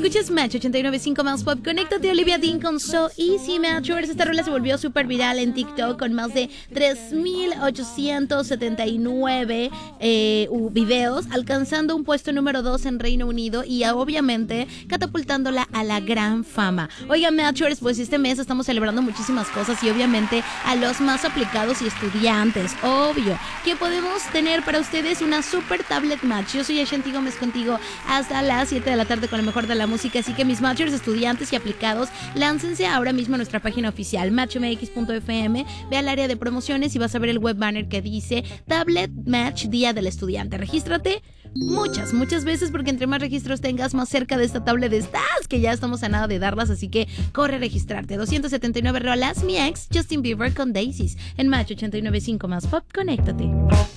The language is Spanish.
Escuchas Match 89.5 más pop. Conéctate, Olivia Dean con So Easy Matchers. Esta rola se volvió súper viral en TikTok con más de 3,879 videos, alcanzando un puesto número 2 en Reino Unido y obviamente catapultándola a la gran fama. Oigan, Matchers, pues este mes estamos celebrando muchísimas cosas y obviamente a los más aplicados y estudiantes, obvio, que podemos tener para ustedes una super tablet match. Yo soy Ashanti Gómez contigo hasta las 7 de la tarde con lo mejor de la música, así que mis matchers, estudiantes y aplicados, láncense ahora mismo a nuestra página oficial matchmx.fm, ve al área de promociones y vas a ver el web banner que dice Tablet Match Día del Estudiante. Regístrate muchas veces, porque entre más registros tengas, más cerca de esta tablet estás, que ya estamos a nada de darlas, así que corre a registrarte. 279 rolas, mi ex Justin Bieber con Daisies en Match 89.5 más pop. Conéctate.